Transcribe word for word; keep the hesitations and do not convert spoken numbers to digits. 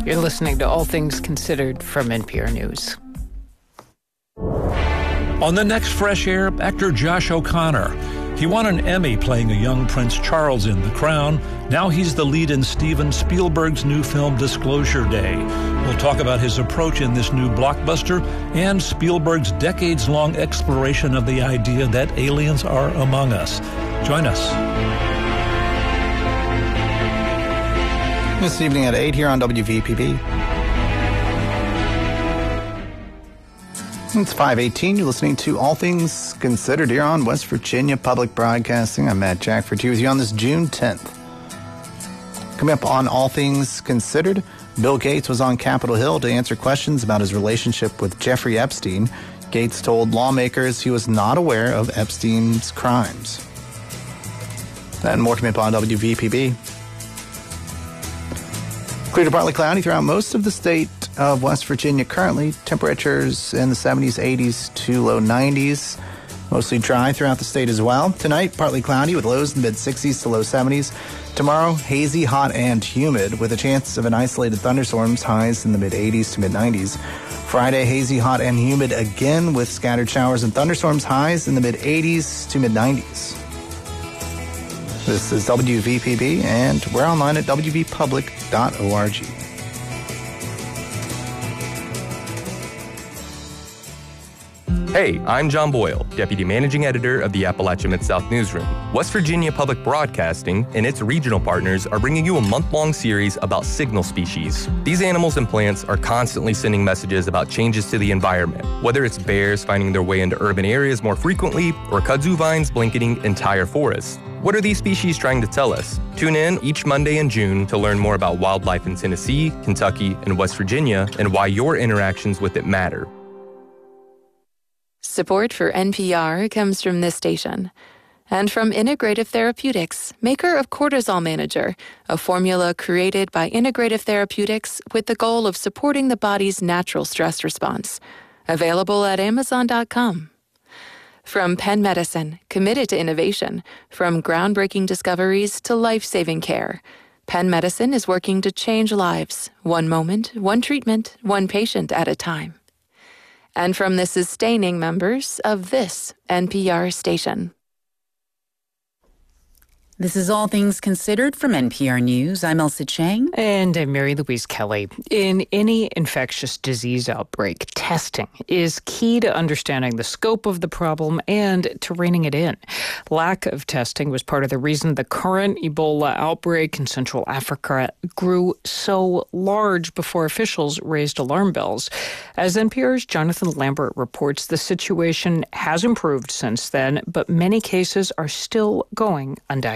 You're listening to All Things Considered from N P R News. On the next Fresh Air, actor Josh O'Connor. He won an Emmy playing a young Prince Charles in The Crown. Now he's the lead in Steven Spielberg's new film Disclosure Day. We'll talk about his approach in this new blockbuster and Spielberg's decades-long exploration of the idea that aliens are among us. Join us. This evening at eight here on W V P B. It's five eighteen. You're listening to All Things Considered here on West Virginia Public Broadcasting. I'm Matt Jackford here with you on this June tenth. Coming up on All Things Considered, Bill Gates was on Capitol Hill to answer questions about his relationship with Jeffrey Epstein. Gates told lawmakers he was not aware of Epstein's crimes. And more coming up on W V P B. Clear to partly cloudy throughout most of the state of West Virginia currently. Temperatures in the seventies, eighties to low nineties. Mostly dry throughout the state as well. Tonight, partly cloudy with lows in the mid-sixties to low seventies. Tomorrow, hazy, hot, and humid with a chance of an isolated thunderstorms, highs in the mid-eighties to mid-nineties. Friday, hazy, hot, and humid again with scattered showers and thunderstorms, highs in the mid-eighties to mid-nineties. This is W V P B, and we're online at w v public dot org. Hey, I'm John Boyle, Deputy Managing Editor of the Appalachia Mid-South Newsroom. West Virginia Public Broadcasting and its regional partners are bringing you a month-long series about signal species. These animals and plants are constantly sending messages about changes to the environment, whether it's bears finding their way into urban areas more frequently or kudzu vines blanketing entire forests. What are these species trying to tell us? Tune in each Monday in June to learn more about wildlife in Tennessee, Kentucky, and West Virginia and why your interactions with it matter. Support for N P R comes from this station and from Integrative Therapeutics, maker of Cortisol Manager, a formula created by Integrative Therapeutics with the goal of supporting the body's natural stress response. Available at amazon dot com. From Penn Medicine, committed to innovation, from groundbreaking discoveries to life-saving care, Penn Medicine is working to change lives, one moment, one treatment, one patient at a time. And from the sustaining members of this N P R station. This is All Things Considered from N P R News. I'm Elsa Chang. And I'm Mary Louise Kelly. In any infectious disease outbreak, testing is key to understanding the scope of the problem and to reining it in. Lack of testing was part of the reason the current Ebola outbreak in Central Africa grew so large before officials raised alarm bells. As N P R's Jonathan Lambert reports, the situation has improved since then, but many cases are still going undiagnosed.